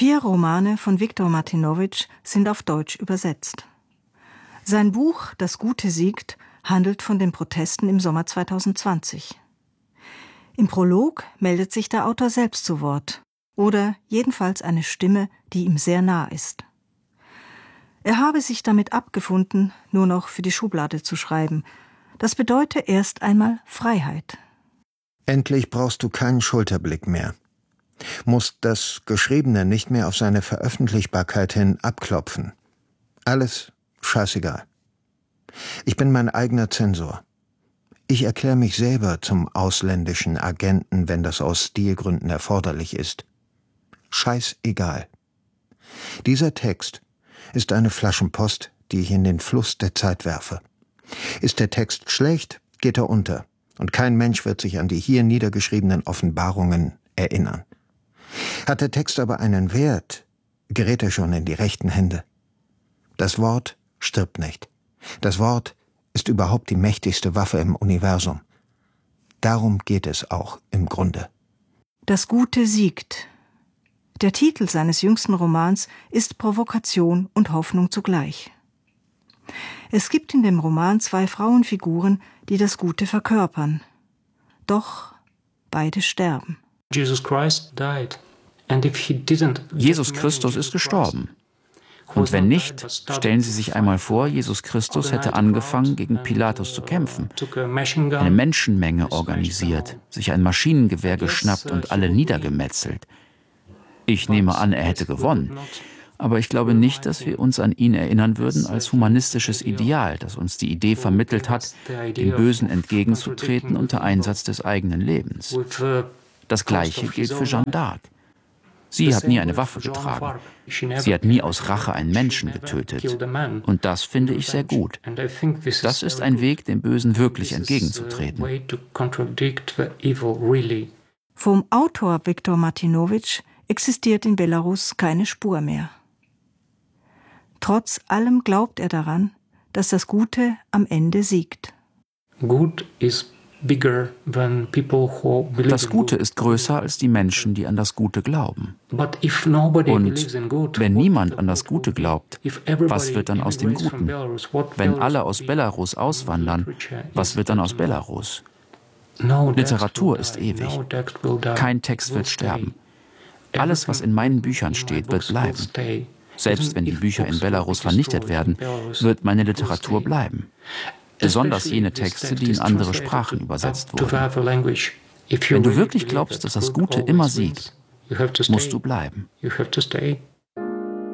4 Romane von Wiktor Martynowicz sind auf Deutsch übersetzt. Sein Buch »Das Gute siegt« handelt von den Protesten im Sommer 2020. Im Prolog meldet sich der Autor selbst zu Wort, oder jedenfalls eine Stimme, die ihm sehr nah ist. Er habe sich damit abgefunden, nur noch für die Schublade zu schreiben. Das bedeute erst einmal Freiheit. Endlich brauchst du keinen Schulterblick mehr. Musst das Geschriebene nicht mehr auf seine Veröffentlichbarkeit hin abklopfen. Alles scheißegal. Ich bin mein eigener Zensor. Ich erkläre mich selber zum ausländischen Agenten, wenn das aus Stilgründen erforderlich ist. Scheißegal. Dieser Text ist eine Flaschenpost, die ich in den Fluss der Zeit werfe. Ist der Text schlecht, geht er unter, und kein Mensch wird sich an die hier niedergeschriebenen Offenbarungen erinnern. Hat der Text aber einen Wert, gerät er schon in die rechten Hände. Das Wort stirbt nicht. Das Wort ist überhaupt die mächtigste Waffe im Universum. Darum geht es auch im Grunde. Das Gute siegt. Der Titel seines jüngsten Romans ist Provokation und Hoffnung zugleich. Es gibt in dem Roman 2 Frauenfiguren, die das Gute verkörpern. Doch beide sterben. Jesus Christus ist gestorben. Und wenn nicht, stellen Sie sich einmal vor, Jesus Christus hätte angefangen, gegen Pilatus zu kämpfen, eine Menschenmenge organisiert, sich ein Maschinengewehr geschnappt und alle niedergemetzelt. Ich nehme an, er hätte gewonnen. Aber ich glaube nicht, dass wir uns an ihn erinnern würden als humanistisches Ideal, das uns die Idee vermittelt hat, dem Bösen entgegenzutreten unter Einsatz des eigenen Lebens. Das Gleiche gilt für Jeanne d'Arc. Sie hat nie eine Waffe getragen. Sie hat nie aus Rache einen Menschen getötet. Und das finde ich sehr gut. Das ist ein Weg, dem Bösen wirklich entgegenzutreten. Vom Autor Wiktor Martynowicz existiert in Belarus keine Spur mehr. Trotz allem glaubt er daran, dass das Gute am Ende siegt. Das Gute ist größer als die Menschen, die an das Gute glauben. Und wenn niemand an das Gute glaubt, was wird dann aus dem Guten? Wenn alle aus Belarus auswandern, was wird dann aus Belarus? Literatur ist ewig. Kein Text wird sterben. Alles, was in meinen Büchern steht, wird bleiben. Selbst wenn die Bücher in Belarus vernichtet werden, wird meine Literatur bleiben. Besonders jene Texte, die in andere Sprachen übersetzt wurden. Wenn du wirklich glaubst, dass das Gute immer siegt, musst du bleiben.